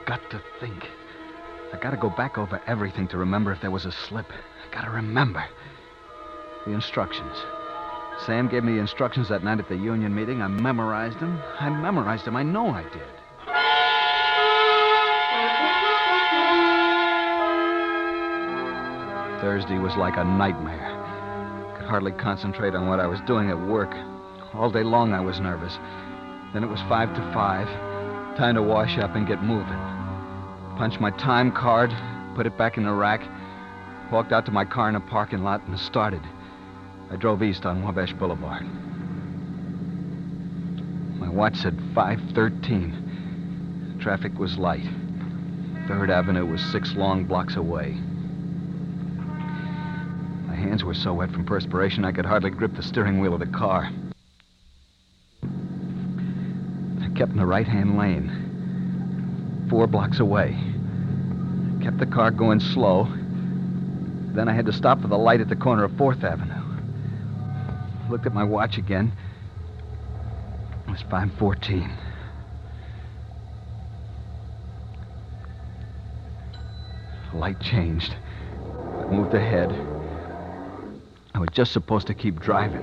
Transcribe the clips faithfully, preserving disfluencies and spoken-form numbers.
got to think. I gotta go back over everything to remember if there was a slip. I gotta remember. The instructions. Sam gave me the instructions that night at the union meeting. I memorized them. I memorized them. I know I did. Thursday was like a nightmare. Could hardly concentrate on what I was doing at work. All day long I was nervous. Then it was five to five. Time to wash up and get moving. Punched my time card, put it back in the rack, walked out to my car in a parking lot and started. I drove east on Wabash Boulevard. My watch said five thirteen. Traffic was light. Third Avenue was six long blocks away. My hands were so wet from perspiration I could hardly grip the steering wheel of the car. I kept in the right-hand lane. Four blocks away. Kept the car going slow. Then I had to stop for the light at the corner of fourth Avenue. Looked at my watch again. It was five fourteen. The light changed. I moved ahead. I was just supposed to keep driving.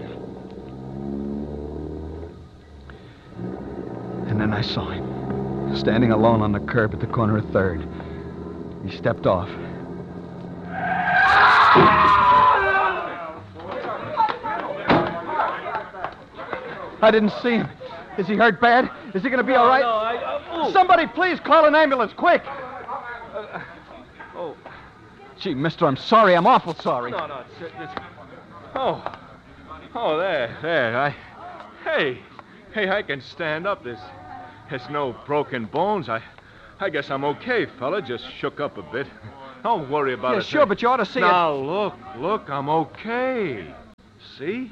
And then I saw him, standing alone on the curb at the corner of third. He stepped off. I didn't see him. Is he hurt bad? Is he going to be no, all right? No, I... Uh, Somebody, please call an ambulance, quick. Uh, oh. Gee, mister, I'm sorry. I'm awful sorry. No, no, it's... it's oh. Oh, there, there. I... Hey. Hey, I can stand up. There's... There's no broken bones. I... I guess I'm okay, fella. Just shook up a bit. Don't worry about yeah, it. Yeah, sure, but you ought to see now, it. Now, look, look, I'm okay. See?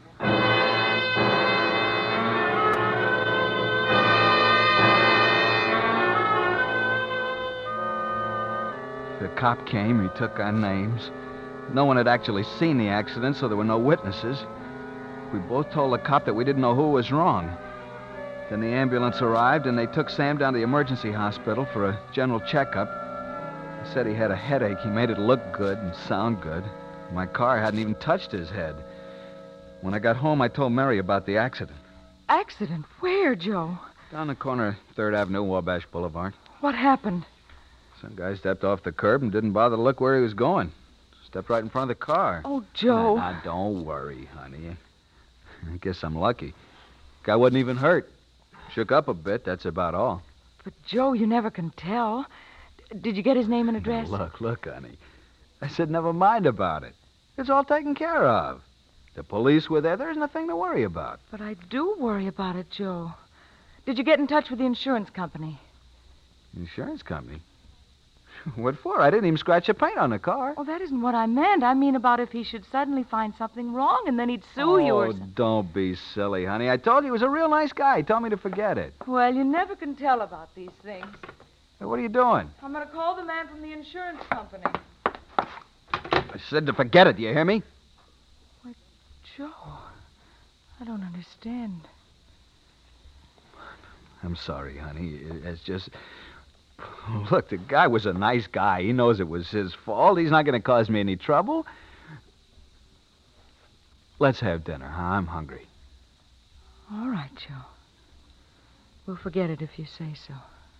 The cop came. He took our names. No one had actually seen the accident, so there were no witnesses. We both told the cop that we didn't know who was wrong. Then the ambulance arrived, and they took Sam down to the emergency hospital for a general checkup. He said he had a headache. He made it look good and sound good. My car hadn't even touched his head. When I got home, I told Mary about the accident. Accident? Where, Joe? Down the corner of third Avenue, Wabash Boulevard. What happened? Some guy stepped off the curb and didn't bother to look where he was going. Stepped right in front of the car. Oh, Joe. Now, now, don't worry, honey. I guess I'm lucky. Guy wasn't even hurt. Shook up a bit, that's about all. But, Joe, you never can tell. Did you get his name and address? Now, look, look, honey. I said never mind about it. It's all taken care of. The police were there. There's nothing to worry about. But I do worry about it, Joe. Did you get in touch with the insurance company? Insurance company? What for? I didn't even scratch a paint on the car. Oh, that isn't what I meant. I mean about if he should suddenly find something wrong and then he'd sue oh, you or Oh, something. Don't be silly, honey. I told you he was a real nice guy. He told me to forget it. Well, you never can tell about these things. Hey, what are you doing? I'm going to call the man from the insurance company. I said to forget it. Do you hear me? Why, Joe, I don't understand. I'm sorry, honey. It's just... Look, the guy was a nice guy. He knows it was his fault. He's not going to cause me any trouble. Let's have dinner, huh? I'm hungry. All right, Joe. We'll forget it if you say so.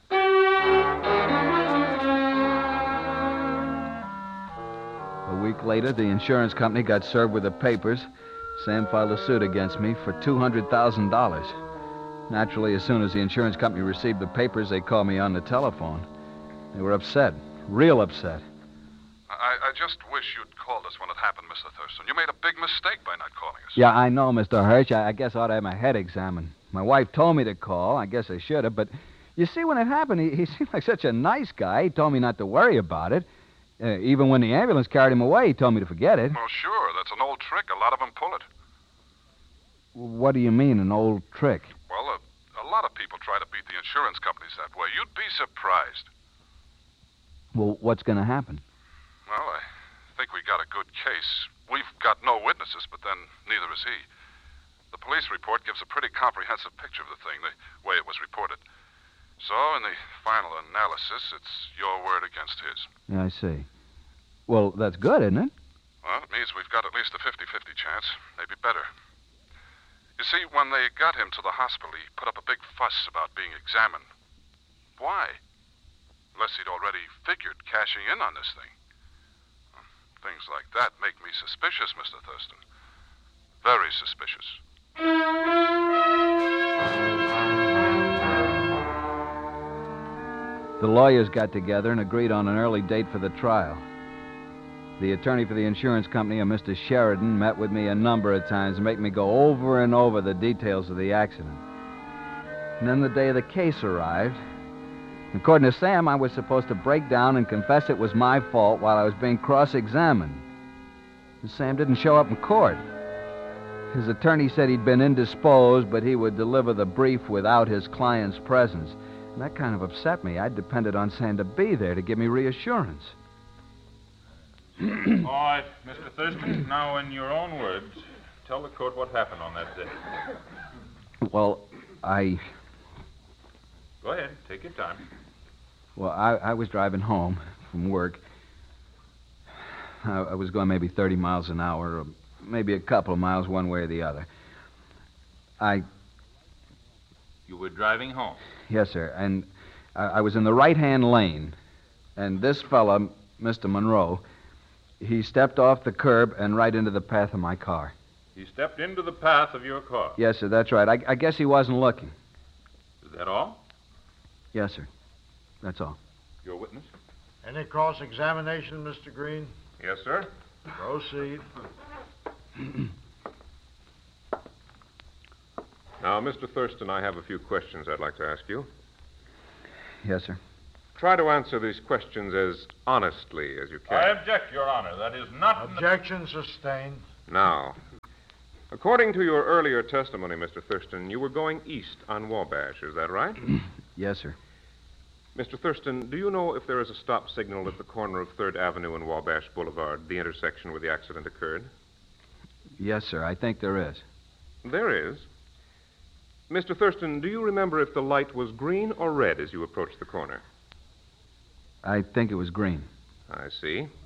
A week later, the insurance company got served with the papers. Sam filed a suit against me for two hundred thousand dollars. Naturally, as soon as the insurance company received the papers, they called me on the telephone. They were upset, real upset. I, I just wish you'd called us when it happened, Mister Thurston. You made a big mistake by not calling us. Yeah, I know, Mister Hirsch. I, I guess I ought to have my head examined. My wife told me to call. I guess I should have. But you see, when it happened, he, he seemed like such a nice guy. He told me not to worry about it. Uh, even when the ambulance carried him away, he told me to forget it. Well, sure. That's an old trick. A lot of them pull it. What do you mean, an old trick? Well, a, a lot of people try to beat the insurance companies that way. You'd be surprised. Well, what's going to happen? Well, I think we got a good case. We've got no witnesses, but then neither has he. The police report gives a pretty comprehensive picture of the thing, the way it was reported. So, in the final analysis, it's your word against his. Yeah, I see. Well, that's good, isn't it? Well, it means we've got at least a fifty-fifty chance, maybe better. You see, when they got him to the hospital, he put up a big fuss about being examined. Why? Unless he'd already figured cashing in on this thing. Things like that make me suspicious, Mister Thurston. Very suspicious. The lawyers got together and agreed on an early date for the trial. The attorney for the insurance company, a Mister Sheridan, met with me a number of times to make me go over and over the details of the accident. And then the day of the case arrived. According to Sam, I was supposed to break down and confess it was my fault while I was being cross-examined. And Sam didn't show up in court. His attorney said he'd been indisposed, but he would deliver the brief without his client's presence. And that kind of upset me. I depended on Sam to be there to give me reassurance. All right, Mister Thurston, now in your own words, tell the court what happened on that day. Well, I... Go ahead, take your time. Well, I, I was driving home from work. I, I was going maybe thirty miles an hour, or maybe a couple of miles one way or the other. I... You were driving home? Yes, sir, and I, I was in the right-hand lane, and this fella, Mister Monroe, he stepped off the curb and right into the path of my car. He stepped into the path of your car? Yes, sir, that's right. I, I guess he wasn't looking. Is that all? Yes, sir. That's all. Your witness? Any cross-examination, Mister Green? Yes, sir. Proceed. Now, Mister Thurston, I have a few questions I'd like to ask you. Yes, sir. Try to answer these questions as honestly as you can. I object, Your Honor. That is not... Objection sustained. Now, according to your earlier testimony, Mister Thurston, you were going east on Wabash, is that right? Yes, sir. Mister Thurston, do you know if there is a stop signal at the corner of third Avenue and Wabash Boulevard, the intersection where the accident occurred? Yes, sir. I think there is. There is. Mister Thurston, do you remember if the light was green or red as you approached the corner? I think it was green. I see.